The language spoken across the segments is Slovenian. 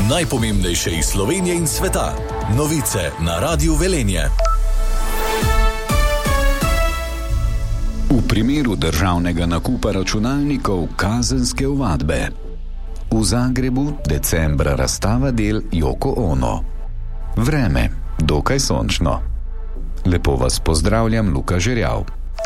najpomembnejše iz Slovenije in sveta. Novice na Radiu Velenje. V primeru državnega nakupa računalnikov kazenske ovadbe. V Zagrebu decembra razstava del Yoko Ono. Vreme, dokaj sončno. Lepo vas pozdravljam, Luka Žerjav.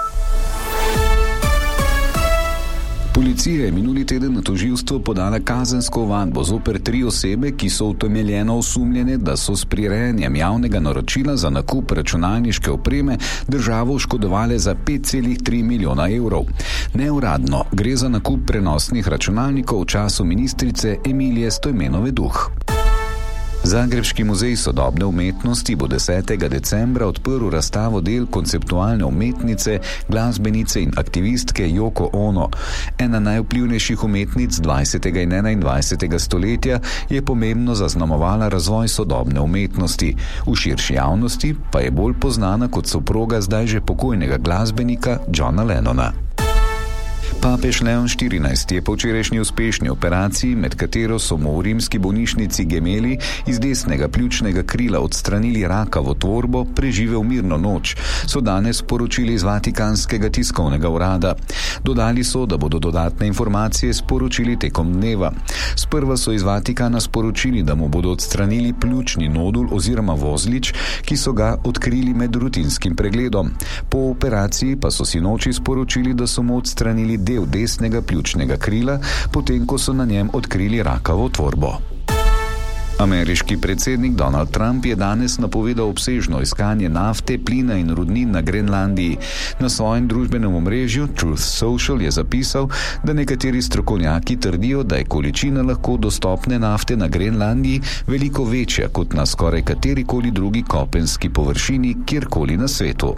Policija je minuli teden na tožilstvo podala kazensko ovadbo zoper 3 osebe, ki so utemeljeno osumljene, da so s prirejanjem javnega naročila za nakup računalniške opreme državo oškodovale za 5,3 milijona evrov. Neuradno gre za nakup prenosnih računalnikov v času ministrice Emilije Stojmenove Duh. Zagrebški muzej sodobne umetnosti bo 10. decembra odprl razstavo del konceptualne umetnice, glasbenice in aktivistke Yoko Ono. Ena najvplivnejših umetnic 20. in 21. stoletja je pomembno zaznamovala razvoj sodobne umetnosti. V širši javnosti pa je bolj poznana kot soproga zdaj že pokojnega glasbenika Johna Lennona. Papež Leon XIV je po včerajšnji uspešni operaciji, med katero so mu v rimski bolnišnici Gemelli iz desnega pljučnega krila odstranili rakavo tvorbo, preživel mirno noč, so danes sporočili iz Vatikanskega tiskovnega urada. Dodali so, da bodo dodatne informacije sporočili tekom dneva. Sprva so iz Vatikana sporočili, da mu bodo odstranili pljučni nodul oziroma vozlič, ki so ga odkrili med rutinskim pregledom. Po operaciji pa so sinoči sporočili, da so mu odstranili del desnega pljučnega krila, potem ko so na njem odkrili rakavo tvorbo. Ameriški predsednik Donald Trump je danes napovedal obsežno iskanje nafte, plina in rudnin na Grenlandiji. Na svojem družbenem omrežju Truth Social je zapisal, da nekateri strokovnjaki trdijo, da je količina lahko dostopne nafte na Grenlandiji veliko večja kot na skoraj katerikoli drugi kopenski površini kjerkoli na svetu.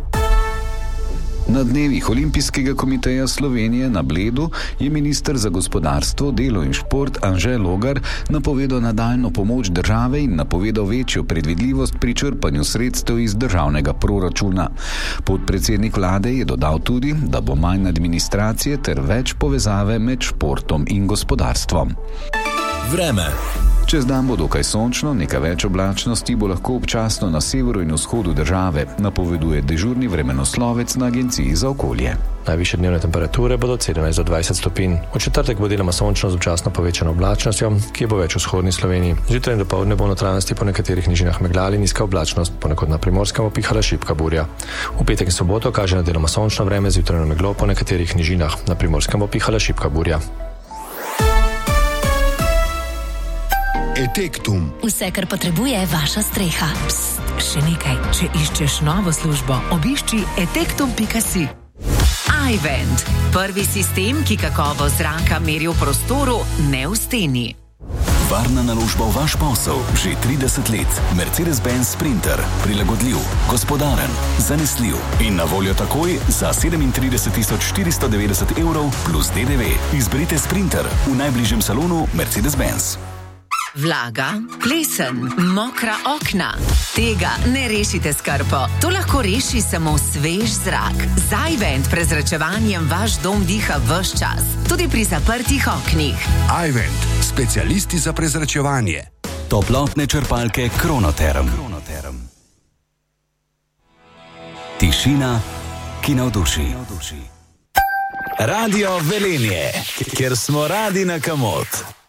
Na dnevih Olimpijskega komiteja Slovenije na Bledu je minister za gospodarstvo, delo in šport Anže Logar napovedal nadaljnjo pomoč države in napovedal večjo predvidljivost pri črpanju sredstev iz državnega proračuna. Podpredsednik vlade je dodal tudi, da bo manj administracije ter več povezave med športom in gospodarstvom. Vreme. Čez dan bo dokaj sončno, nekaj več oblačnosti bo lahko občasno na severu in vzhodu države, napoveduje dežurni vremenoslovec na Agenciji za okolje. Najvišje dnevne temperature bodo od 17 do 20 stopinj. V četrtek bo deloma sončno z občasno povečano oblačnostjo, ki bo več v vzhodni Sloveniji. Zjutraj in dopoldne bo v notranjosti po nekaterih nižinah megla ali nizka oblačnost, ponekod na Primorskem bo pihala šibka burja. V petek in soboto kaže na deloma sončno vreme, z jutranjo meglo po nekaterih nižinah, na Primorskem bo pihala šibka burja. Etektum. Vse, kar potrebuje vaša streha. Psst, še nekaj. Če iščeš novo službo, obišči etektum.si. iVent. Prvi sistem, ki kakovost zraka meri v prostoru, ne v steni. Varna naložba v vaš posel že 30 let. Mercedes-Benz Sprinter. Prilagodljiv, gospodaren, zanesljiv in na voljo takoj za 37.490 evrov plus DDV. Izberite Sprinter v najbližjem salonu Mercedes-Benz. Vlaga, plesen, mokra okna. Tega ne rešite s krpo. To lahko reši samo svež zrak. Z iVent prezračevanjem vaš dom diha ves čas, tudi pri zaprtih oknih. iVent, specialisti za prezračevanje. Toplotne črpalke Kronoterm. Tišina, ki navduši. Radio Velenje, kjer smo radi na kamot.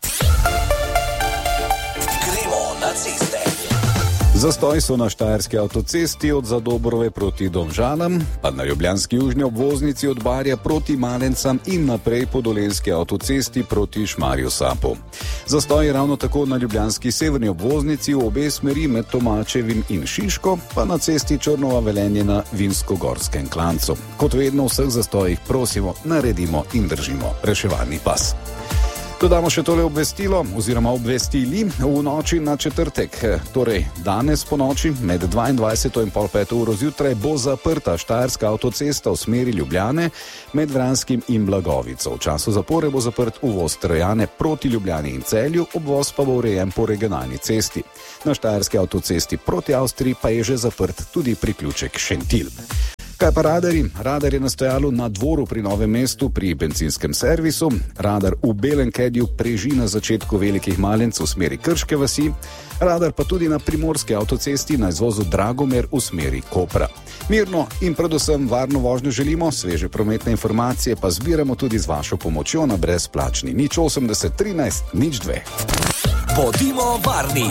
Zastoj so na štajerski avtocesti od Zadobrove proti Domžalam, pa na ljubljanski južni obvoznici od Barja proti Malencam in naprej po dolenjski avtocesti proti Šmarju Sapu. Zastoj je ravno tako na ljubljanski severni obvoznici v obe smeri med Tomačevim in Šiško, pa na cesti Črnova-Velenje na Vinsko-Gorskem klancu. Kot vedno v vseh zastojih prosimo, naredimo in držimo reševalni pas. Dodamo še tole obvestilo oziroma obvestili v noči na četrtek. Torej, danes po noči med 22 in pol 5 uro zjutraj bo zaprta štajerska avtocesta v smeri Ljubljane med Vranskim in Blagovico. V času zapore bo zaprt uvoz Trojane proti Ljubljani in Celju, obvoz pa bo urejen po regionalni cesti. Na štajerski avtocesti proti Avstriji pa je že zaprt tudi priključek Šentilj. Kaj pa radarji? Radar je na stojalu na Dvoru pri Novem mestu pri benzinskem servisu. Radar v Belem Kedju preži na začetku Velikih Malenc v smeri Krške vasi. Radar pa tudi na primorski avtocesti na izvozu Dragomer v smeri Kopra. Mirno in predvsem varno vožnjo želimo, sveže prometne informacije pa zbiramo tudi z vašo pomočjo na brezplačni 080 13 02. Bodimo varni!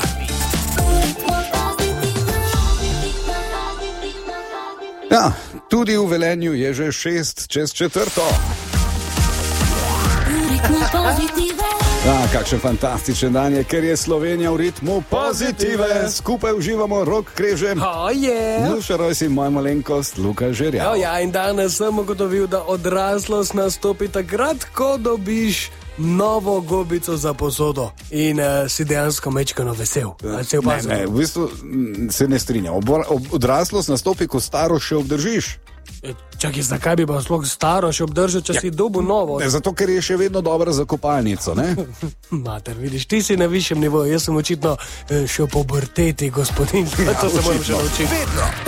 Ja, tudi v Velenju je že 6:04. Ja, kakšen fantastičen dan je, ker je Slovenija v ritmu pozitive. Skupaj uživamo, Rok Kreže. Nuša Rojs in moja malenkost Luka Žerjav. Ja, in danes sem ugotovil, da odraslost nastopi takrat, ko dobiš novo gobico za posodo in si dejansko mečkano vesel. Ne, v bistvu se ne strinjam. Odraslost nastopi, ko staro še obdržiš. Čakaj, zakaj bi pa sploh staro še obdržal, če si dobil novo? Zato, ker je še vedno dobra za kopalnico, ne? Mater, vidiš, ti si na višjem nivoju, jaz sem očitno še po puberteti, gospodin. To se moram še naučiti.